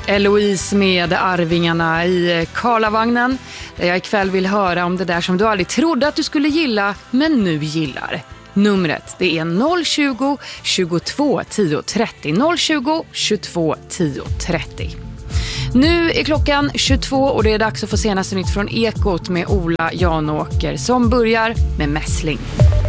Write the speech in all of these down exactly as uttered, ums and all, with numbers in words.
Eloise med Arvingarna i Karlavagnen, där jag ikväll vill höra om det där som du aldrig trodde att du skulle gilla men nu gillar. Numret det är noll tjugo, tjugotvå, tio, trettio, noll tjugo, tjugotvå, tio, trettio. Nu är klockan tjugotvå och det är dags att få senaste nytt från Ekot med Ola Janåker som börjar med mässling.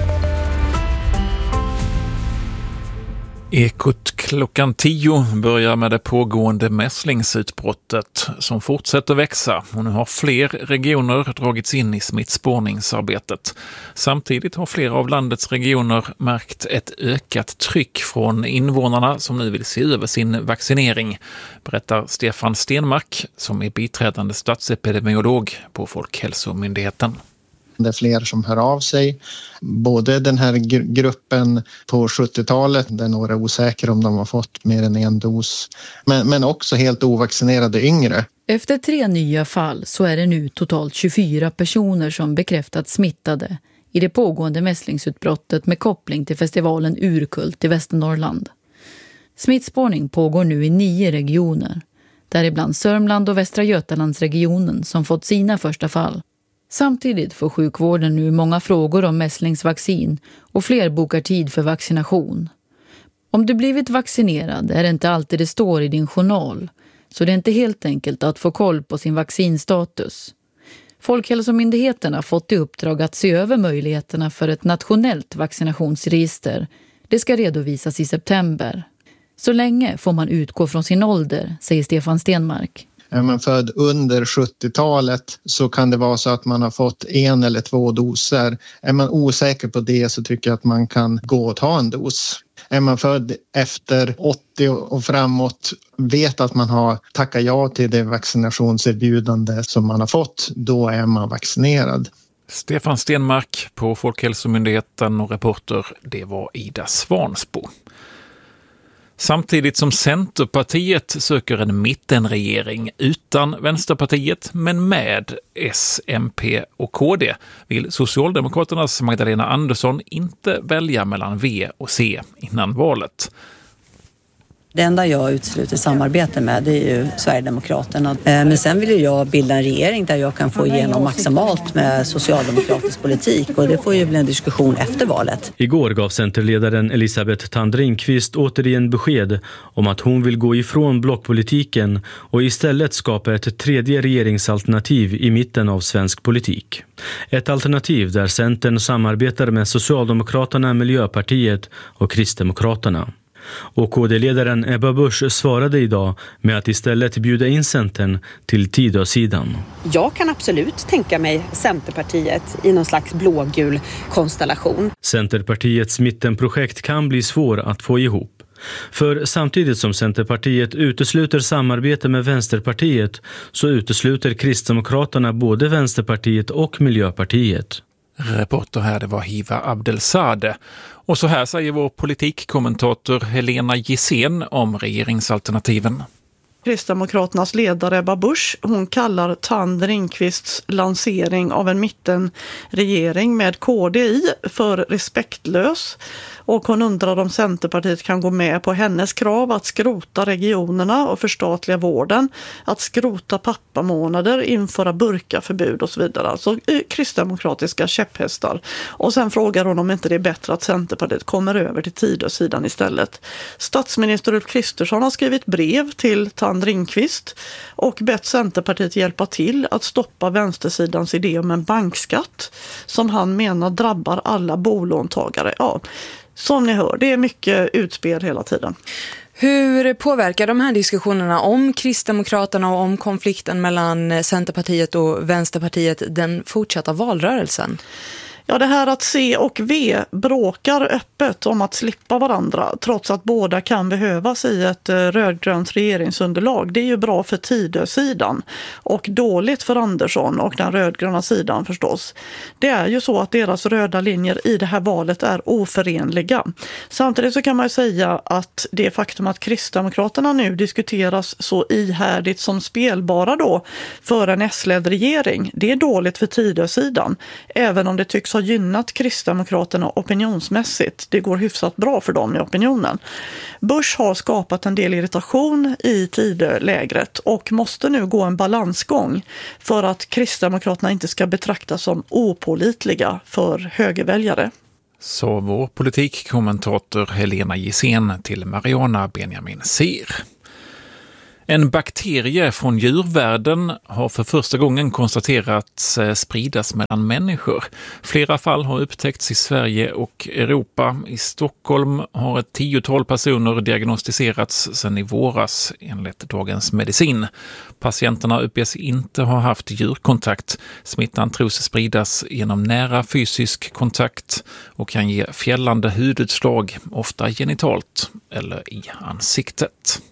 Ekot klockan tio börjar med det pågående mässlingsutbrottet som fortsätter växa och nu har fler regioner dragits in i smittspårningsarbetet. Samtidigt har flera av landets regioner märkt ett ökat tryck från invånarna som nu vill se över sin vaccinering, berättar Stefan Stenmark som är biträdande statsepidemiolog på Folkhälsomyndigheten. Det är fler som hör av sig. Både den här gruppen på sjuttiotalet där några är osäkra om de har fått mer än en dos. Men, men också helt ovaccinerade yngre. Efter tre nya fall så är det nu totalt tjugofyra personer som bekräftats smittade i det pågående mässlingsutbrottet med koppling till festivalen Urkult i Västernorrland. Smittspårning pågår nu i nio regioner. Däribland Sörmland och Västra Götalandsregionen som fått sina första fall. Samtidigt får sjukvården nu många frågor om mässlingsvaccin och fler bokar tid för vaccination. Om du blivit vaccinerad är det inte alltid det står i din journal, så det är inte helt enkelt att få koll på sin vaccinstatus. Folkhälsomyndigheten har fått i uppdrag att se över möjligheterna för ett nationellt vaccinationsregister. Det ska redovisas i september. Så länge får man utgå från sin ålder, säger Stefan Stenmark. Är man född under sjuttiotalet så kan det vara så att man har fått en eller två doser. Är man osäker på det så tycker jag att man kan gå och ta en dos. Är man född efter åttio och framåt, vet att man har tackat ja till det vaccinationserbjudande som man har fått, då är man vaccinerad. Stefan Stenmark på Folkhälsomyndigheten och reporter, det var Ida Svansbo. Samtidigt som Centerpartiet söker en mittenregering utan Vänsterpartiet men med S, M P och K D vill Socialdemokraternas Magdalena Andersson inte välja mellan V och C innan valet. Det enda jag utesluter samarbete med det är ju Sverigedemokraterna. Men sen vill ju jag bilda en regering där jag kan få igenom maximalt med socialdemokratisk politik och det får ju bli en diskussion efter valet. Igår gav centerledaren Elisabeth Thand Ringqvist återigen besked om att hon vill gå ifrån blockpolitiken och istället skapa ett tredje regeringsalternativ i mitten av svensk politik. Ett alternativ där Centern samarbetar med Socialdemokraterna, Miljöpartiet och Kristdemokraterna. Och K D-ledaren Ebba Busch svarade idag med att istället bjuda in Centern till Tidösidan. Jag kan absolut tänka mig Centerpartiet i någon slags blågul konstellation. Centerpartiets mittenprojekt kan bli svår att få ihop. För samtidigt som Centerpartiet utesluter samarbete med Vänsterpartiet så utesluter Kristdemokraterna både Vänsterpartiet och Miljöpartiet. Reporter här, det var Hiva Abdelsade. Och så här säger vår politikkommentator Helena Gissén om regeringsalternativen. Kristdemokraternas ledare Ebba Busch, hon kallar Thand Ringqvists lansering av en mittenregering med K D i för respektlös. Och hon undrar om Centerpartiet kan gå med på hennes krav att skrota regionerna och förstatliga vården, att skrota pappamånader, införa burkaförbud och så vidare. Alltså kristdemokratiska käpphästar. Och sen frågar hon om inte det är bättre att Centerpartiet kommer över till Tidösidan istället. Statsminister Ulf Kristersson har skrivit brev till Thand Ringqvist och bett Centerpartiet hjälpa till att stoppa vänstersidans idé om en bankskatt som han menar drabbar alla bolåntagare. Ja, som ni hör, det är mycket utspel hela tiden. Hur påverkar de här diskussionerna om Kristdemokraterna och om konflikten mellan Centerpartiet och Vänsterpartiet den fortsatta valrörelsen? Ja, det här att C och V bråkar öppet om att slippa varandra trots att båda kan behövas i ett rödgrönt regeringsunderlag. Det är ju bra för Tidösidan och dåligt för Andersson och den rödgröna sidan förstås. Det är ju så att deras röda linjer i det här valet är oförenliga. Samtidigt så kan man ju säga att det faktum att Kristdemokraterna nu diskuteras så ihärdigt som spelbara då för en S-ledd regering, det är dåligt för Tidösidan. Även om det tycks ha har gynnat Kristdemokraterna opinionsmässigt. Det går hyfsat bra för dem i opinionen. Bush har skapat en del irritation i tidelägret och måste nu gå en balansgång för att Kristdemokraterna inte ska betraktas som opålitliga för högerväljare. Så vår politikkommentator Helena Gissén till Mariana Benjamin Sir. En bakterie från djurvärlden har för första gången konstaterats spridas mellan människor. Flera fall har upptäckts i Sverige och Europa. I Stockholm har ett tiotal personer diagnostiserats sedan i våras enligt Dagens Medicin. Patienterna uppges inte ha haft djurkontakt. Smittan tros spridas genom nära fysisk kontakt och kan ge fjällande hudutslag, ofta genitalt eller i ansiktet.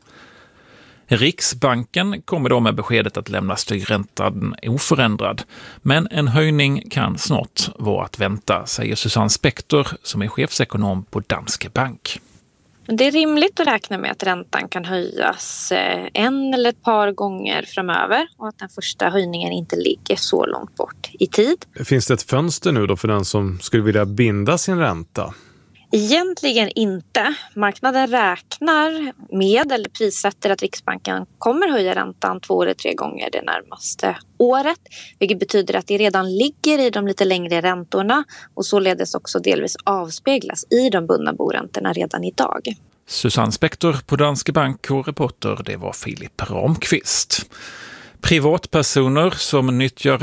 Riksbanken kommer då med beskedet att lämna styrräntan oförändrad. Men en höjning kan snart vara att vänta, säger Susanne Spector som är chefsekonom på Danske Bank. Det är rimligt att räkna med att räntan kan höjas en eller ett par gånger framöver och att den första höjningen inte ligger så långt bort i tid. Finns det ett fönster nu då för den som skulle vilja binda sin ränta? Egentligen inte. Marknaden räknar med eller prissätter att Riksbanken kommer höja räntan två eller tre gånger det närmaste året. Vilket betyder att det redan ligger i de lite längre räntorna och således också delvis avspeglas i de bundna boräntorna redan idag. Susanne Spector på Danske Bank och reporter det var Filip Ramqvist. Privatpersoner som nyttjar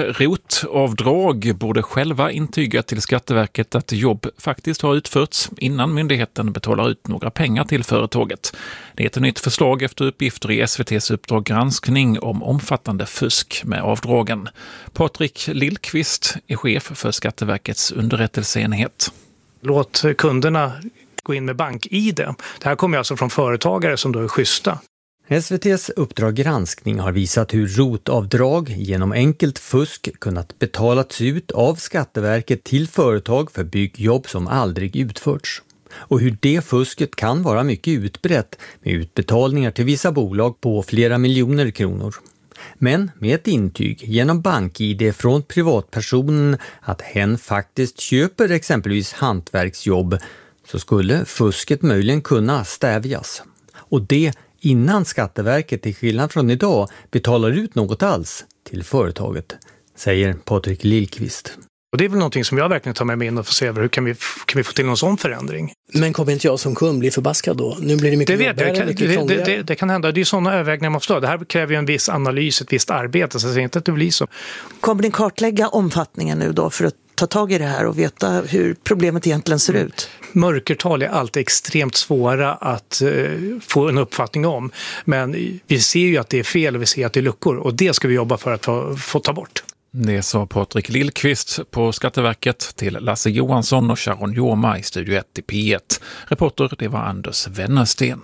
rotavdrag borde själva intyga till Skatteverket att jobb faktiskt har utförts innan myndigheten betalar ut några pengar till företaget. Det är ett nytt förslag efter uppgifter i S V T:s Uppdrag granskning om omfattande fusk med avdragen. Patrik Lillqvist är chef för Skatteverkets underrättelseenhet. Låt kunderna gå in med bank-I D. Det här kommer alltså från företagare som då är schyssta. S V T:s Uppdrag granskning har visat hur rotavdrag genom enkelt fusk kunnat betalats ut av Skatteverket till företag för byggjobb som aldrig utförts. Och hur det fusket kan vara mycket utbrett med utbetalningar till vissa bolag på flera miljoner kronor. Men med ett intyg genom bank-I D från privatpersonen att hen faktiskt köper exempelvis hantverksjobb så skulle fusket möjligen kunna stävjas. Och det innan Skatteverket till skillnad från idag betalar ut något alls till företaget, säger Patrik Lillqvist. Och det är väl någonting som jag verkligen tar med mig in och får se över hur kan vi, kan vi få till någon sån förändring. Men kommer inte jag som kund bli förbaskad då? Nu blir det mycket det vet jag. jobbigare, Det, det, det, det, det kan hända. Det är sådana övervägningar man förstår. Det här kräver ju en viss analys, ett visst arbete. Så jag säger inte att det blir så. Kommer ni kartlägga omfattningen nu då för att ta tag i det här och veta hur problemet egentligen ser ut? Mörkertal är alltid extremt svåra att eh, få en uppfattning om. Men vi ser ju att det är fel och vi ser att det är luckor. Och det ska vi jobba för att få, få ta bort. Det sa Patrik Lillqvist på Skatteverket till Lasse Johansson och Sharon Jorma i Studio ett i P ett. Reporter det var Anders Wennersten.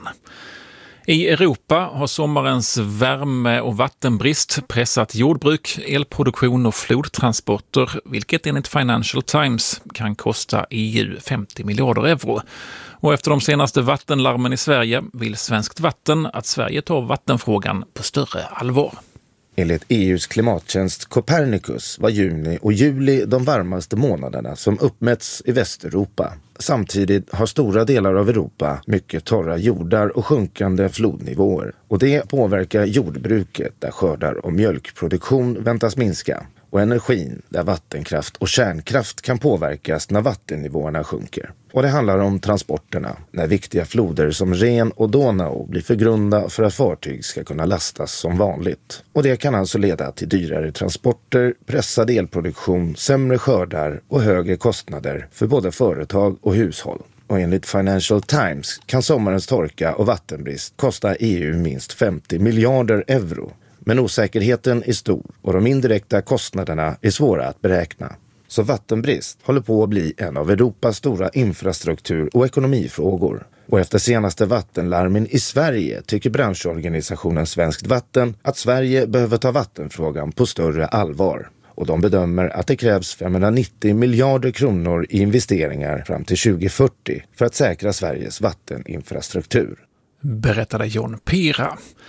I Europa har sommarens värme- och vattenbrist pressat jordbruk, elproduktion och flodtransporter, vilket enligt Financial Times kan kosta E U femtio miljarder euro. Och efter de senaste vattenlarmen i Sverige vill Svenskt Vatten att Sverige tar vattenfrågan på större allvar. Enligt E U:s klimattjänst Copernicus var juni och juli de varmaste månaderna som uppmätts i Västeuropa. Samtidigt har stora delar av Europa mycket torra jordar och sjunkande flodnivåer. Och det påverkar jordbruket där skördar och mjölkproduktion väntas minska. Och energin där vattenkraft och kärnkraft kan påverkas när vattennivåerna sjunker. Och det handlar om transporterna, när viktiga floder som Ren och Donau blir för grunda för att fartyg ska kunna lastas som vanligt. Och det kan alltså leda till dyrare transporter, pressad elproduktion, sämre skördar och högre kostnader för både företag och hushåll. Och enligt Financial Times kan sommarens torka och vattenbrist kosta E U minst femtio miljarder euro. Men osäkerheten är stor och de indirekta kostnaderna är svåra att beräkna. Så vattenbrist håller på att bli en av Europas stora infrastruktur- och ekonomifrågor. Och efter senaste vattenlarmen i Sverige tycker branschorganisationen Svenskt Vatten att Sverige behöver ta vattenfrågan på större allvar. Och de bedömer att det krävs femhundranittio miljarder kronor i investeringar fram till tjugo fyrtio för att säkra Sveriges vatteninfrastruktur. Berättade John Pira.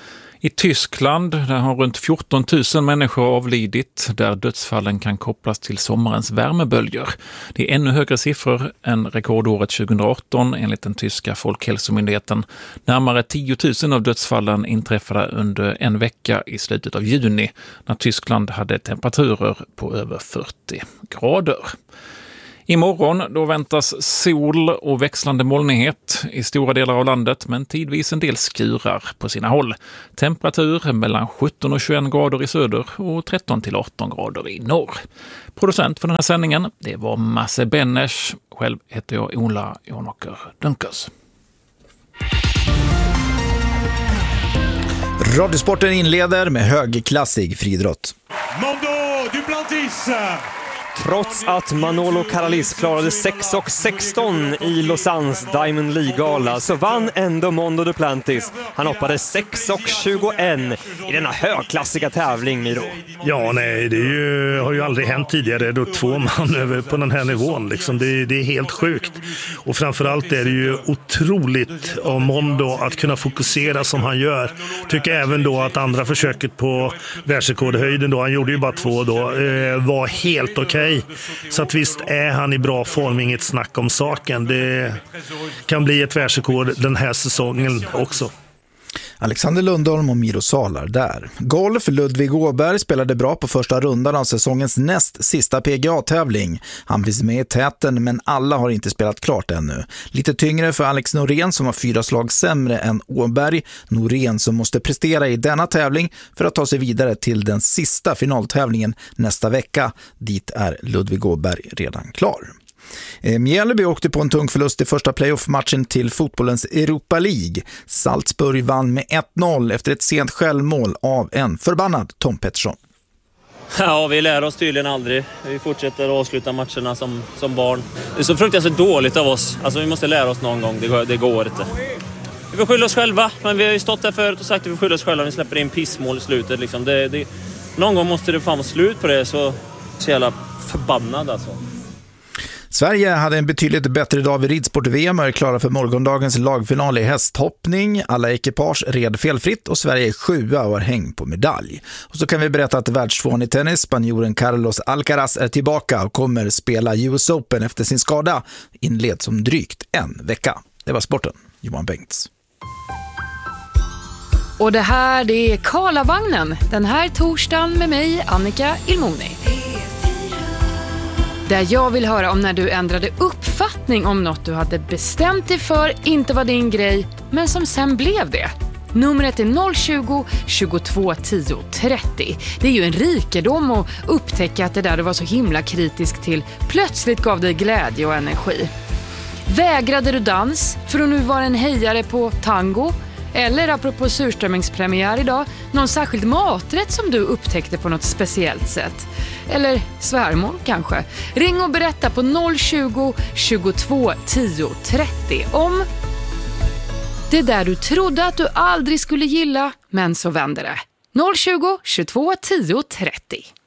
I Tyskland där har runt fjorton tusen människor avlidit, där dödsfallen kan kopplas till sommarens värmeböljor. Det är ännu högre siffror än rekordåret tjugoarton enligt den tyska folkhälsomyndigheten. Närmare tio tusen av dödsfallen inträffade under en vecka i slutet av juni när Tyskland hade temperaturer på över fyrtio grader. Imorgon då väntas sol och växlande molnighet i stora delar av landet, men tidvis en del skurar på sina håll. Temperatur mellan sjutton och tjugoett grader i söder och tretton till arton grader i norr. Producent för den här sändningen, det var Masse Benners. Själv heter jag Ola Jonoker Dunkers. Radiosporten inleder med högklassig friidrott. Mondo Duplantis! Trots att Manolo Caralis klarade sex och sexton i Lausannes Diamond League-gala så vann ändå Mondo Duplantis. Han hoppade sex och tjugoett i denna högklassiga tävling, Miro. Ja, nej, det är ju, har ju aldrig hänt tidigare då två man över på den här nivån. Liksom. Det, det är helt sjukt. Och framförallt är det ju otroligt av Mondo att kunna fokusera som han gör. Tycker även då att andra försöket på världsrekordhöjden då, han gjorde ju bara två då, eh, var helt okej. Så att visst är han i bra form, inget snack om saken. Det kan bli ett världsrekord den här säsongen också. Alexander Lundholm och Miro Salar där. Golf, Ludvig Åberg spelade bra på första rundan av säsongens näst sista P G A-tävling. Han finns med i täten, men alla har inte spelat klart ännu. Lite tyngre för Alex Norén som har fyra slag sämre än Åberg. Norén som måste prestera i denna tävling för att ta sig vidare till den sista finaltävlingen nästa vecka. Dit är Ludvig Åberg redan klar. Mjällby åkte på en tung förlust i första playoff-matchen till fotbollens Europa League. Salzburg vann med ett noll efter ett sent självmål av en förbannad Tom Pettersson. Ja, vi lär oss tydligen aldrig. Vi fortsätter att avsluta matcherna som, som barn. Det är så fruktansvärt dåligt av oss. Alltså vi måste lära oss någon gång, det går, det går inte. Vi får skylla oss själva, men vi har ju stått där förut och sagt att vi får skylla oss själva. Vi släpper in pissmål i slutet. Liksom. Det, det, någon gång måste det fan vara slut på det, så, så jävla förbannad alltså. Sverige hade en betydligt bättre dag vid ridsport-V M och är klara för morgondagens lagfinal i hästhoppning. Alla ekipage red felfritt och Sverige är sjua och har häng på medalj. Och så kan vi berätta att världstvåan i tennis, spanjoren Carlos Alcaraz, är tillbaka och kommer spela U S Open efter sin skada. Inleds om drygt en vecka. Det var sporten. Johan Bengts. Och det här, det är Karlavagnen. Den här torsdagen med mig, Annika Ilmoni. Där jag vill höra om när du ändrade uppfattning om något du hade bestämt dig för inte var din grej, men som sen blev det. Numret är noll tjugo, tjugotvå, tio, trettio. Det är ju en rikedom att upptäcka att det där du var så himla kritisk till plötsligt gav dig glädje och energi. Vägrade du dans för att nu vara en hejare på tango? Eller apropå surströmmingspremiär idag, någon särskild maträtt som du upptäckte på något speciellt sätt? Eller svärmor kanske? Ring och berätta på noll tjugo, tjugotvå, tio, trettio om det där du trodde att du aldrig skulle gilla, men så vände det. noll tjugo, tjugotvå, tio, trettio.